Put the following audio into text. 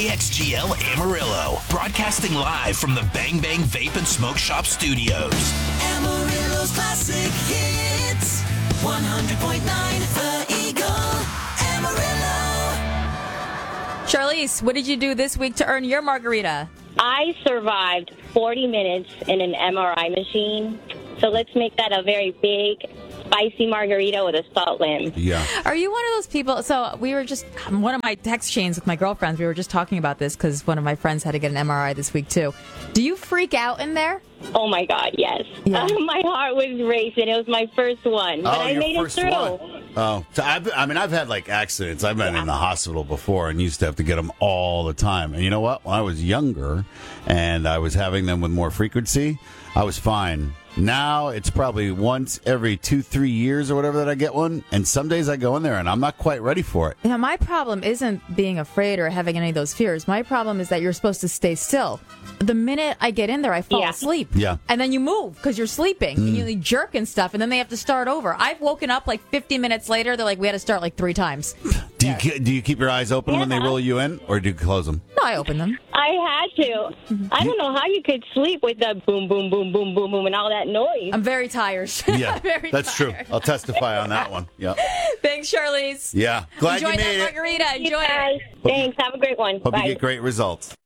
KXGL Amarillo, broadcasting live from the Bang Bang Vape and Smoke Shop studios. Amarillo's classic hits, 100.9 The Eagle, Amarillo. Charlize, what did you do this week to earn your margarita? I survived 40 minutes in an MRI machine, so let's make that a very big, spicy margarita with a salt limb. Yeah. Are you one of those people? So we were just, one of my text chains with my girlfriends, we were just talking about this because one of my friends had to get an MRI this week too. Do you freak out in there? Oh, my God, yes. Yeah. My heart was racing. It was my first one, but I your made it first through. one. Oh, so I've had like accidents. I've been in the hospital before and used to have to get them all the time. And you know what? When I was younger and I was having them with more frequency, I was fine. Now it's probably once every 2-3 years or whatever that I get one. And some days I go in there and I'm not quite ready for it. Now, my problem isn't being afraid or having any of those fears. My problem is that you're supposed to stay still. The minute I get in there, I fall asleep. Yeah. And then you move because you're sleeping. And you jerk and stuff, and then they have to start over. I've woken up like 50 minutes later. They're like, we had to start like 3 times. Do you keep your eyes open when they roll you in, or do you close them? No, I open them. I had to. I don't know how you could sleep with the boom, boom, boom, boom, boom, boom, and all that noise. I'm very tired. Yeah, Very that's tired. true. I'll testify on that one. Yeah. Thanks, Charlize. Yeah. Glad Enjoy you that made it. margarita. You Enjoy guys, it. thanks. Have a great one. Hope Bye. you get great results.